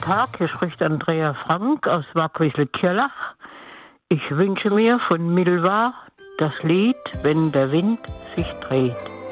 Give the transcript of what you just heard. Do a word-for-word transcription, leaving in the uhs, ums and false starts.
Tag, hier spricht Andrea Frank aus Markwiesle-Kirlach. Ich wünsche mir von Milva das Lied Wenn der Wind sich dreht.